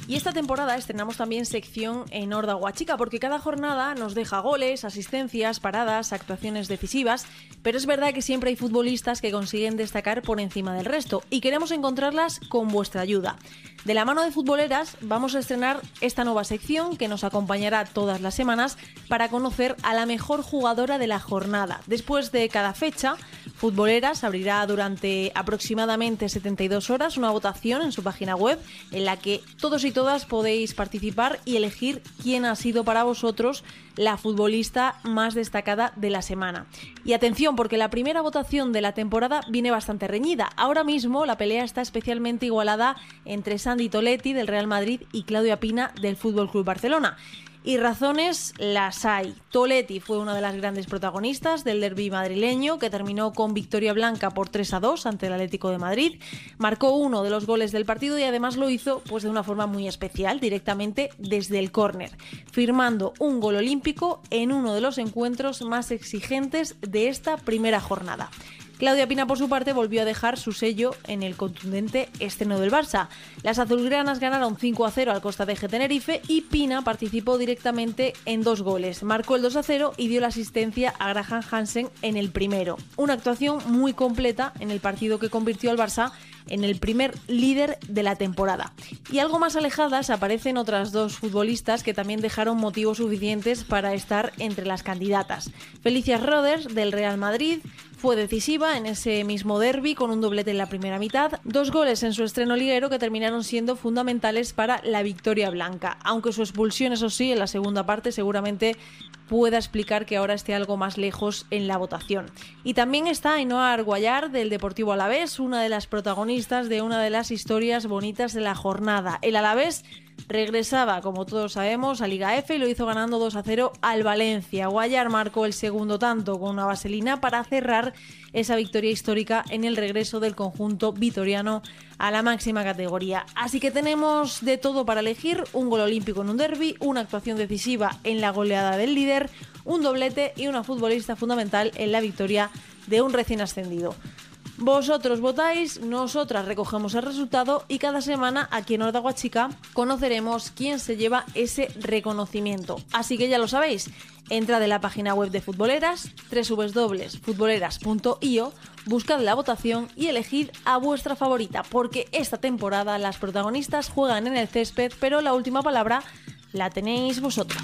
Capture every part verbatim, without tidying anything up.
Y esta temporada estrenamos también sección en Horda Huachica, porque cada jornada nos deja goles, asistencias, paradas, actuaciones decisivas, pero es verdad que siempre hay futbolistas que consiguen destacar por encima del resto y queremos encontrarlas con vuestra ayuda. De la mano de Futboleras vamos a estrenar esta nueva sección que nos acompañará todas las semanas para conocer a la mejor jugadora de la jornada. Después de cada fecha, Futboleras abrirá durante aproximadamente setenta y dos horas una votación en su página web en la que todos y todas podéis participar y elegir quién ha sido para vosotros la futbolista más destacada de la semana. Y atención, porque la primera votación de la temporada viene bastante reñida. Ahora mismo la pelea está especialmente igualada entre Sandy Toletti del Real Madrid y Claudia Pina del F C Barcelona. Y razones las hay. Toletti fue una de las grandes protagonistas del derbi madrileño, que terminó con victoria blanca por tres a dos ante el Atlético de Madrid. Marcó uno de los goles del partido y además lo hizo pues de una forma muy especial, directamente desde el córner, firmando un gol olímpico en uno de los encuentros más exigentes de esta primera jornada. Claudia Pina, por su parte, volvió a dejar su sello en el contundente estreno del Barça. Las azulgranas ganaron cinco a cero al Costa de Tenerife y Pina participó directamente en dos goles. Marcó el dos a cero y dio la asistencia a Graham Hansen en el primero. Una actuación muy completa en el partido que convirtió al Barça en el primer líder de la temporada. Y algo más alejadas aparecen otras dos futbolistas que también dejaron motivos suficientes para estar entre las candidatas. Felicia Roders, del Real Madrid, fue decisiva en ese mismo derbi con un doblete en la primera mitad, dos goles en su estreno liguero que terminaron siendo fundamentales para la victoria blanca, aunque su expulsión, eso sí, en la segunda parte seguramente pueda explicar que ahora esté algo más lejos en la votación. Y también está Ainhoa Arguallar del Deportivo Alavés, una de las protagonistas de una de las historias bonitas de la jornada. El Alavés regresaba, como todos sabemos, a Liga F y lo hizo ganando dos a cero al Valencia. Guallar marcó el segundo tanto con una vaselina para cerrar esa victoria histórica en el regreso del conjunto vitoriano a la máxima categoría. Así que tenemos de todo para elegir: un gol olímpico en un derbi, una actuación decisiva en la goleada del líder, un doblete y una futbolista fundamental en la victoria de un recién ascendido. Vosotros votáis, nosotras recogemos el resultado y cada semana aquí en Horda Huachica conoceremos quién se lleva ese reconocimiento. Así que ya lo sabéis, entrad en la página web de Futboleras, doble u doble u doble u punto futboleras punto i o, buscad la votación y elegid a vuestra favorita, porque esta temporada las protagonistas juegan en el césped, pero la última palabra la tenéis vosotros.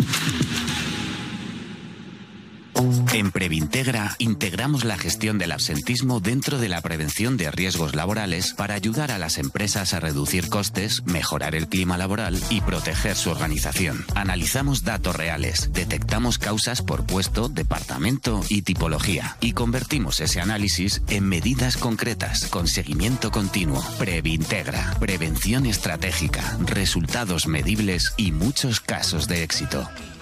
En Previntegra integramos la gestión del absentismo dentro de la prevención de riesgos laborales para ayudar a las empresas a reducir costes, mejorar el clima laboral y proteger su organización. Analizamos datos reales, detectamos causas por puesto, departamento y tipología y convertimos ese análisis en medidas concretas con seguimiento continuo. Previntegra, prevención estratégica, resultados medibles y muchos casos de éxito.